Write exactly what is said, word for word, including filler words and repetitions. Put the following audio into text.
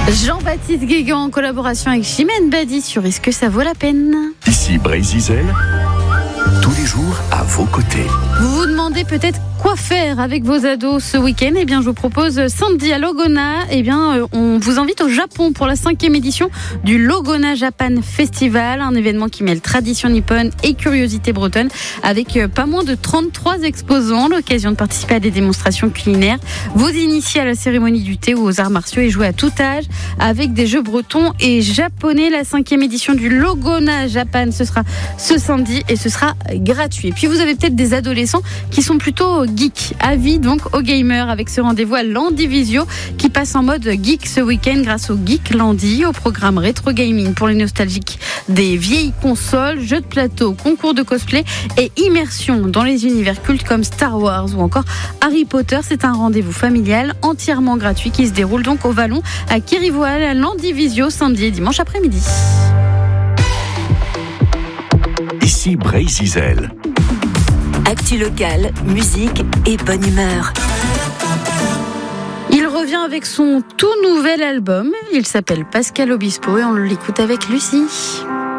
Jean-Baptiste Guégan en collaboration avec Chimène Badi sur Est-ce que ça vaut la peine ? Ici Brésil, tous les jours à vos côtés. Vous vous demandez peut-être quoi faire avec vos ados ce week-end ? Eh bien, je vous propose Sandy à Logona. Eh bien, euh, on vous invite au Japon pour la cinquième édition du Logona Japan Festival, un événement qui mêle tradition nippone et curiosité bretonne, avec euh, pas moins de trente-trois exposants, l'occasion de participer à des démonstrations culinaires, vous initier à la cérémonie du thé ou aux arts martiaux et jouer à tout âge avec des jeux bretons et japonais. La cinquième édition du Logona Japan, ce sera ce samedi et ce sera gratuit. Et puis, vous avez peut-être des adolescents qui sont plutôt geek, avis donc aux gamers, avec ce rendez-vous à Landivisio qui passe en mode geek ce week-end grâce au Geek Landy, au programme rétro gaming pour les nostalgiques des vieilles consoles, jeux de plateau, concours de cosplay et immersion dans les univers cultes comme Star Wars ou encore Harry Potter. C'est un rendez-vous familial entièrement gratuit qui se déroule donc au Vallon à Kirivoal à Landivisio samedi et dimanche après-midi. Ici Brésil. Actu locale, musique et bonne humeur. Il revient avec son tout nouvel album. Il s'appelle Pascal Obispo et on l'écoute avec Lucie.